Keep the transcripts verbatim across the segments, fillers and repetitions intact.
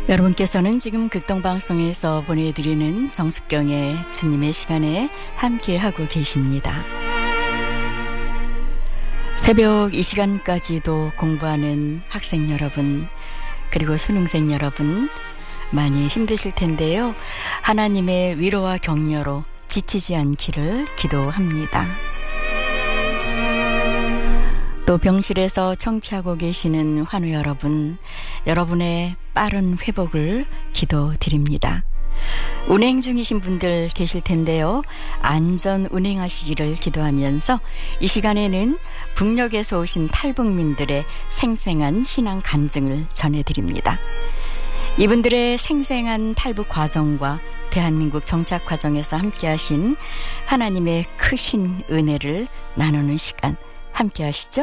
여러분께서는 지금 극동방송에서 보내드리는 정숙경의 주님의 시간에 함께하고 계십니다. 새벽 이 시간까지도 공부하는 학생 여러분, 그리고 수능생 여러분 많이 힘드실 텐데요. 하나님의 위로와 격려로 지치지 않기를 기도합니다. 또 병실에서 청취하고 계시는 환우 여러분, 여러분의 빠른 회복을 기도드립니다. 운행 중이신 분들 계실 텐데요. 안전 운행하시기를 기도하면서 이 시간에는 북녘에서 오신 탈북민들의 생생한 신앙 간증을 전해드립니다. 이분들의 생생한 탈북 과정과 대한민국 정착 과정에서 함께하신 하나님의 크신 은혜를 나누는 시간, 함께 하시죠.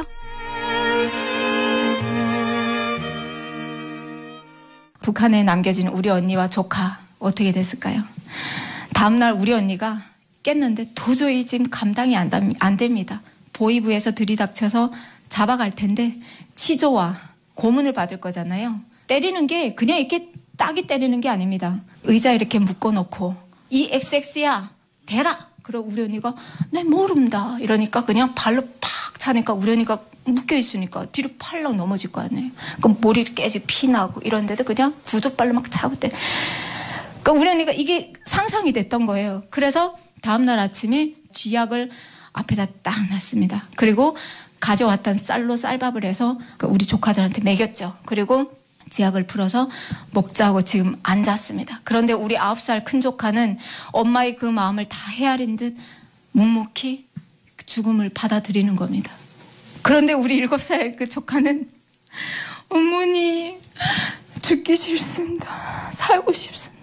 북한에 남겨진 우리 언니와 조카 어떻게 됐을까요? 다음날 우리 언니가 깼는데 도저히 지금 감당이 안, 안 됩니다. 보위부에서 들이닥쳐서 잡아갈 텐데 치조와 고문을 받을 거잖아요. 때리는 게 그냥 이렇게 딱이 때리는 게 아닙니다. 의자 이렇게 묶어놓고 이 엑스엑스야 대라. 그리고 우리 언니가 네 모릅니다 이러니까 그냥 발로 팍 차니까 우리 언니가 묶여있으니까 뒤로 팔랑 넘어질 거 아니에요. 그럼 머리를 깨지 피나고 이런데도 그냥 구두발로 막 차고 때. 그러니까 우리 언니가 이게 상상이 됐던 거예요. 그래서 다음날 아침에 쥐약을 앞에다 딱 놨습니다. 그리고 가져왔던 쌀로 쌀밥을 해서 우리 조카들한테 먹였죠. 그리고 지약을 풀어서 먹자고 지금 앉았습니다. 그런데 우리 아홉 살 큰 조카는 엄마의 그 마음을 다 헤아린 듯 묵묵히 죽음을 받아들이는 겁니다. 그런데 우리 일곱 살 그 조카는 어머니 죽기 싫습니다. 살고 싶습니다.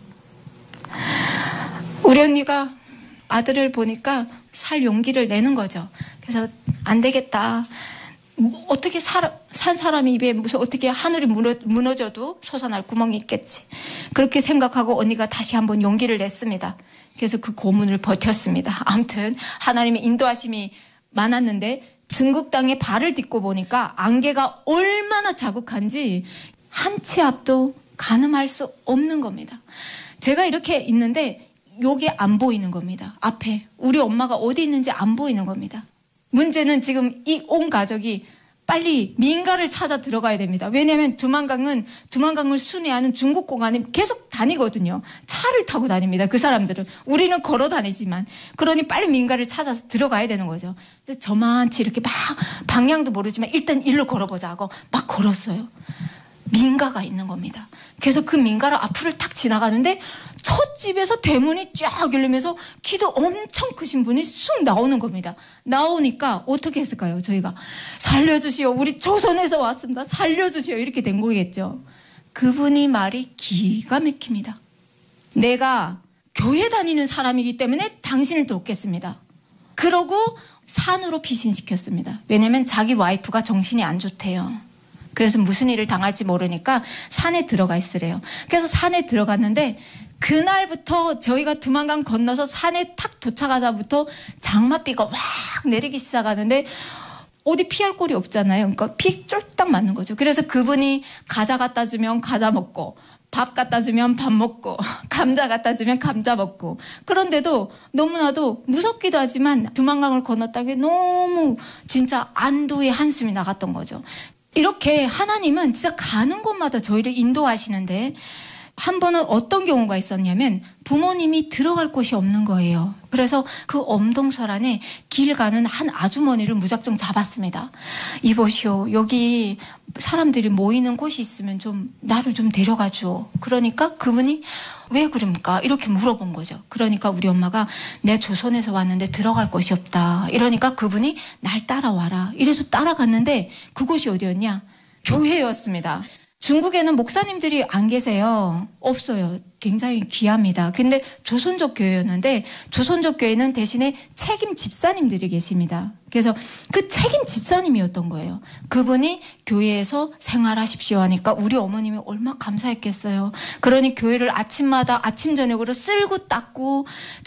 우리 언니가 아들을 보니까 살 용기를 내는 거죠. 그래서 안 되겠다. 어떻게 살, 산 사람이 입에 무슨 어떻게 하늘이 무너, 무너져도 솟아날 구멍이 있겠지. 그렇게 생각하고 언니가 다시 한번 용기를 냈습니다. 그래서 그 고문을 버텼습니다. 아무튼 하나님의 인도하심이 많았는데 중국 땅에 발을 딛고 보니까 안개가 얼마나 자국한지 한 치 앞도 가늠할 수 없는 겁니다. 제가 이렇게 있는데 요게 안 보이는 겁니다. 앞에 우리 엄마가 어디 있는지 안 보이는 겁니다. 문제는 지금 이 온 가족이 빨리 민가를 찾아 들어가야 됩니다. 왜냐하면 두만강은 두만강을 순회하는 중국 공안이 계속 다니거든요. 차를 타고 다닙니다. 그 사람들은. 우리는 걸어 다니지만. 그러니 빨리 민가를 찾아서 들어가야 되는 거죠. 근데 저만치 이렇게 막 방향도 모르지만 일단 일로 걸어보자 하고 막 걸었어요. 민가가 있는 겁니다. 그래서 그 민가를 앞을 탁 지나가는데 첫 집에서 대문이 쫙 열리면서 키도 엄청 크신 분이 쑥 나오는 겁니다. 나오니까 어떻게 했을까요? 저희가 살려주시오. 우리 조선에서 왔습니다. 살려주시오. 이렇게 된 거겠죠. 그분이 말이 기가 막힙니다. 내가 교회 다니는 사람이기 때문에 당신을 돕겠습니다. 그러고 산으로 피신시켰습니다. 왜냐하면 자기 와이프가 정신이 안 좋대요. 그래서 무슨 일을 당할지 모르니까 산에 들어가 있으래요. 그래서 산에 들어갔는데 그날부터 저희가 두만강 건너서 산에 탁 도착하자부터 장맛비가 확 내리기 시작하는데 어디 피할 곳이 없잖아요. 그러니까 피 쫄딱 맞는 거죠. 그래서 그분이 과자 갖다 주면 과자 먹고 밥 갖다 주면 밥 먹고 감자 갖다 주면 감자 먹고 그런데도 너무나도 무섭기도 하지만 두만강을 건넜다는 게 너무 진짜 안도의 한숨이 나갔던 거죠. 이렇게 하나님은 진짜 가는 곳마다 저희를 인도하시는데 한 번은 어떤 경우가 있었냐면 부모님이 들어갈 곳이 없는 거예요. 그래서 그 엄동설 안에 길 가는 한 아주머니를 무작정 잡았습니다. 이보시오. 여기 사람들이 모이는 곳이 있으면 좀 나를 좀 데려가줘. 그러니까 그분이 왜 그럽니까? 이렇게 물어본 거죠. 그러니까 우리 엄마가 내 조선에서 왔는데 들어갈 곳이 없다. 이러니까 그분이 날 따라와라. 이래서 따라갔는데 그곳이 어디였냐? 교회였습니다. 중국에는 목사님들이 안 계세요. 없어요. 굉장히 귀합니다. 근데 조선족 교회였는데 조선족 교회는 대신에 책임 집사님들이 계십니다. 그래서 그 책임 집사님이었던 거예요. 그분이 교회에서 생활하십시오 하니까 우리 어머님이 얼마나 감사했겠어요. 그러니 교회를 아침마다 아침 저녁으로 쓸고 닦고